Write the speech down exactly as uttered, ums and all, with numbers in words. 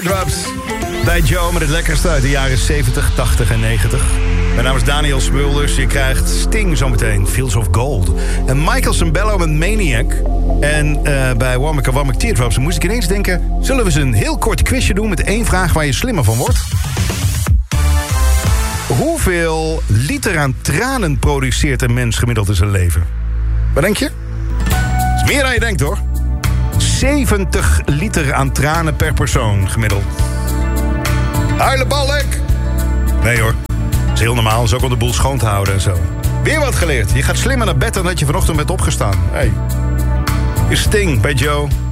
Clubs bij Joe met het lekkerste uit de jaren zeventig, tachtig en negentig. Mijn naam is Daniel Smulders. Je krijgt Sting zometeen, Fields of Gold. En Michael Sembello met Maniac. En uh, bij Warmick en Warmick Teardrops moest ik ineens denken... zullen we eens een heel kort quizje doen met één vraag waar je slimmer van wordt? Hoeveel liter aan tranen produceert een mens gemiddeld in zijn leven? Wat denk je? Dat is meer dan je denkt, hoor. zeventig liter aan tranen per persoon gemiddeld. Huilenbalk! Nee hoor, dat is heel normaal. Dat is ook om de boel schoon te houden en zo. Weer wat geleerd. Je gaat slimmer naar bed dan dat je vanochtend bent opgestaan. Hey. Is Sting bij Joe.